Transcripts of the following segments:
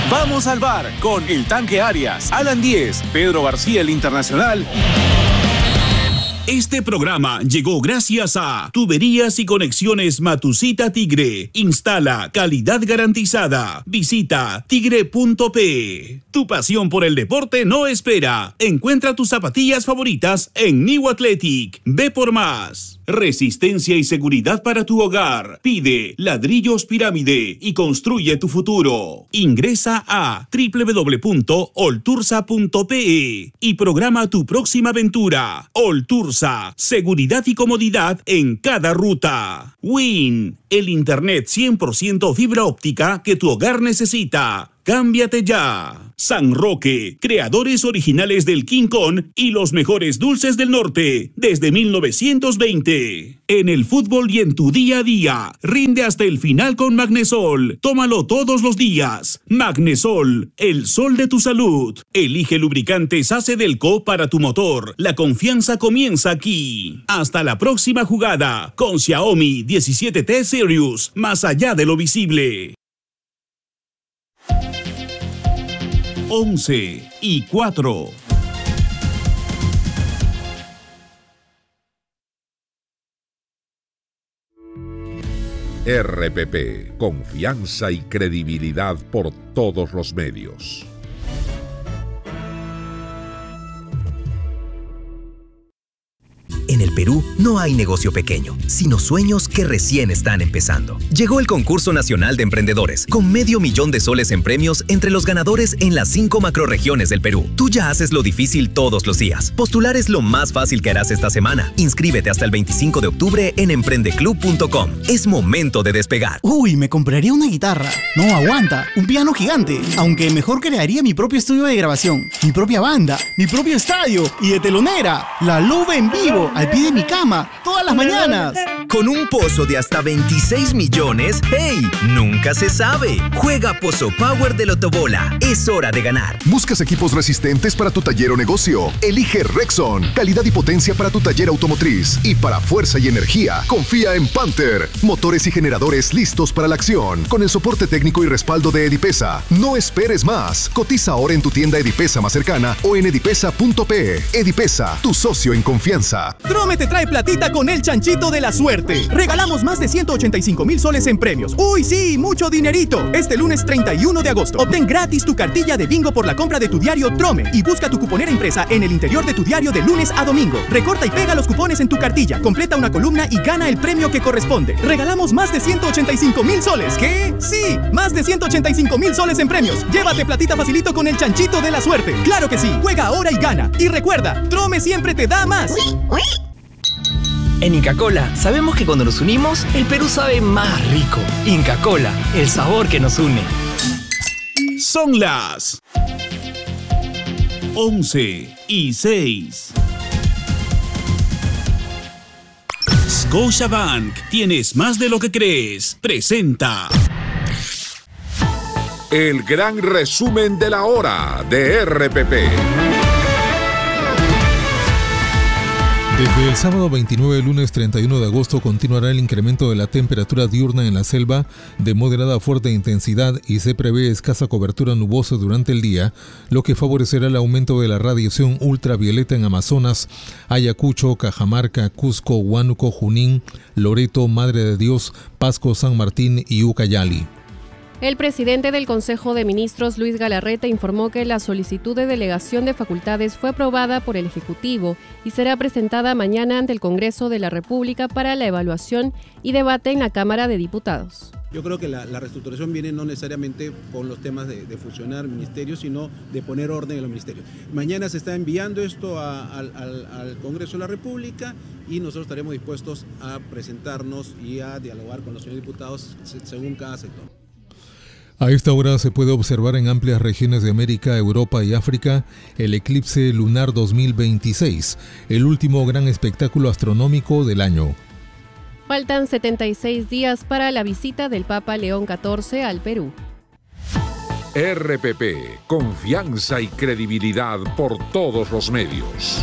Vamos al bar con El Tanque Arias, Alan Díez, Pedro García el Internacional. Este programa llegó gracias a Tuberías y Conexiones Matusita Tigre. Instala calidad garantizada. Visita tigre.pe. Tu pasión por el deporte no espera. Encuentra tus zapatillas favoritas en New Athletic. Ve por más. Resistencia y seguridad para tu hogar. Pide ladrillos pirámide y construye tu futuro. Ingresa a www.oltursa.pe y programa tu próxima aventura. Oltursa, seguridad y comodidad en cada ruta. Win, el internet 100% fibra óptica que tu hogar necesita. ¡Cámbiate ya! San Roque, creadores originales del King Kong y los mejores dulces del norte desde 1920. En el fútbol y en tu día a día, rinde hasta el final con Magnesol. Tómalo todos los días. Magnesol, el sol de tu salud. Elige lubricantes Acedelco para tu motor. La confianza comienza aquí. Hasta la próxima jugada con Xiaomi 17T Series, más allá de lo visible. 11:04. RPP, confianza y credibilidad por todos los medios. En el Perú no hay negocio pequeño, sino sueños que recién están empezando. Llegó el Concurso Nacional de Emprendedores, con $500,000 de soles en premios entre los ganadores en las 5 macrorregiones del Perú. Tú ya haces lo difícil todos los días. Postular es lo más fácil que harás esta semana. Inscríbete hasta el 25 de octubre en emprendeclub.com. Es momento de despegar. Uy, me compraría una guitarra. No, aguanta. Un piano gigante. Aunque mejor crearía mi propio estudio de grabación, mi propia banda, mi propio estadio y de telonera. La Lube en vivo, al pie de mi cama, todas las mañanas. Con un pozo de hasta 26 millones, ¡hey! Nunca se sabe. Juega Pozo Power de Lotobola. Es hora de ganar. ¿Buscas equipos resistentes para tu taller o negocio? Elige Rexon. Calidad y potencia para tu taller automotriz. Y para fuerza y energía, confía en Panther. Motores y generadores listos para la acción. Con el soporte técnico y respaldo de Edipesa. No esperes más. Cotiza ahora en tu tienda Edipesa más cercana o en edipesa.pe. Edipesa, tu socio en confianza. Trome te trae platita con el chanchito de la suerte. Regalamos más de 185,000 soles en premios. ¡Uy, sí! ¡Mucho dinerito! Este lunes 31 de agosto. Obtén gratis tu cartilla de bingo por la compra de tu diario Trome y busca tu cuponera impresa en el interior de tu diario de lunes a domingo. Recorta y pega los cupones en tu cartilla, completa una columna y gana el premio que corresponde. Regalamos más de 185,000 soles. ¿Qué? ¡Sí! Más de 185,000 soles en premios. Llévate platita facilito con el chanchito de la suerte. ¡Claro que sí! Juega ahora y gana. Y recuerda, Trome siempre te da más. En Inca Kola sabemos que cuando nos unimos, el Perú sabe más rico. Inca Kola, el sabor que nos une. Son las 11:06. Scotiabank, tienes más de lo que crees. Presenta el gran resumen de la hora de RPP. Desde el sábado 29 al lunes 31 de agosto continuará el incremento de la temperatura diurna en la selva de moderada a fuerte intensidad y se prevé escasa cobertura nubosa durante el día, lo que favorecerá el aumento de la radiación ultravioleta en Amazonas, Ayacucho, Cajamarca, Cusco, Huánuco, Junín, Loreto, Madre de Dios, Pasco, San Martín y Ucayali. El presidente del Consejo de Ministros, Luis Galarreta, informó que la solicitud de delegación de facultades fue aprobada por el Ejecutivo y será presentada mañana ante el Congreso de la República para la evaluación y debate en la Cámara de Diputados. Yo creo que la reestructuración viene no necesariamente con los temas de fusionar ministerios, sino de poner orden en los ministerios. Mañana se está enviando esto al Congreso de la República y nosotros estaremos dispuestos a presentarnos y a dialogar con los señores diputados según cada sector. A esta hora se puede observar en amplias regiones de América, Europa y África el eclipse lunar 2026, el último gran espectáculo astronómico del año. Faltan 76 días para la visita del Papa León XIV al Perú. RPP, confianza y credibilidad por todos los medios.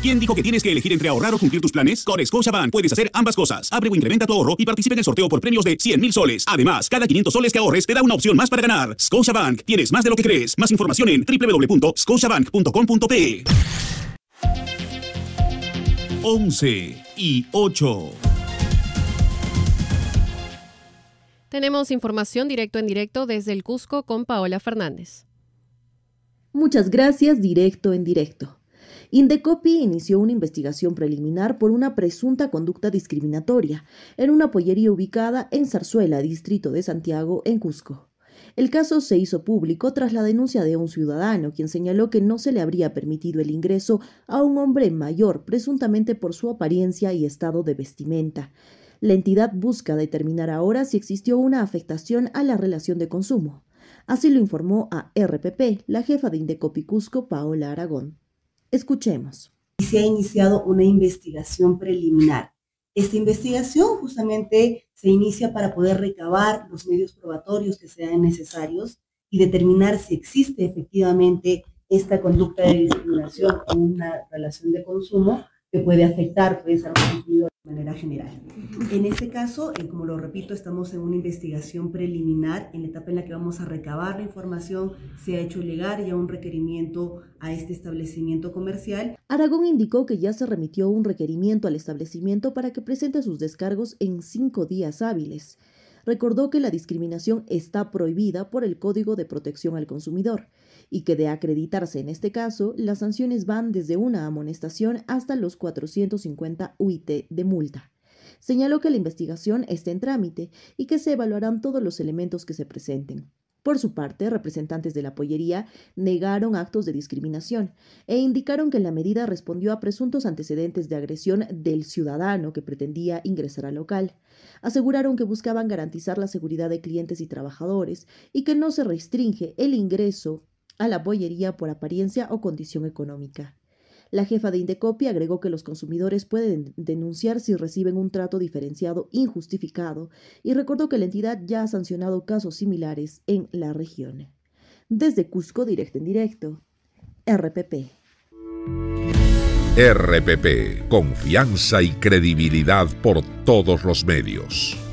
¿Quién dijo que tienes que elegir entre ahorrar o cumplir tus planes? Con Scotiabank puedes hacer ambas cosas. Abre o incrementa tu ahorro y participa en el sorteo por premios de 100.000 soles. Además, cada 500 soles que ahorres te da una opción más para ganar. Scotiabank, tienes más de lo que crees. Más información en www.scotiabank.com.pe. 11:08. Tenemos información directo en directo desde el Cusco con Paola Fernández. Muchas gracias, directo en directo. Indecopi inició una investigación preliminar por una presunta conducta discriminatoria en una pollería ubicada en Zarzuela, distrito de Santiago, en Cusco. El caso se hizo público tras la denuncia de un ciudadano, quien señaló que no se le habría permitido el ingreso a un hombre mayor, presuntamente por su apariencia y estado de vestimenta. La entidad busca determinar ahora si existió una afectación a la relación de consumo. Así lo informó a RPP la jefa de Indecopi Cusco, Paola Aragón. Escuchemos. Se ha iniciado una investigación preliminar. Esta investigación justamente se inicia para poder recabar los medios probatorios que sean necesarios y determinar si existe efectivamente esta conducta de discriminación en una relación de consumo que puede afectar pues, a los consumidores de manera general. En este caso, como lo repito, estamos en una investigación preliminar, en la etapa en la que vamos a recabar la información. Se ha hecho llegar ya un requerimiento a este establecimiento comercial. Aragón indicó que ya se remitió un requerimiento al establecimiento para que presente sus descargos en 5 días hábiles. Recordó que la discriminación está prohibida por el Código de Protección al Consumidor y que de acreditarse en este caso, las sanciones van desde una amonestación hasta los 450 UIT de multa. Señaló que la investigación está en trámite y que se evaluarán todos los elementos que se presenten. Por su parte, representantes de la pollería negaron actos de discriminación e indicaron que la medida respondió a presuntos antecedentes de agresión del ciudadano que pretendía ingresar al local. Aseguraron que buscaban garantizar la seguridad de clientes y trabajadores y que no se restringe el ingreso a la pollería por apariencia o condición económica. La jefa de Indecopi agregó que los consumidores pueden denunciar si reciben un trato diferenciado injustificado y recordó que la entidad ya ha sancionado casos similares en la región. Desde Cusco, directo en directo, RPP. RPP, confianza y credibilidad por todos los medios.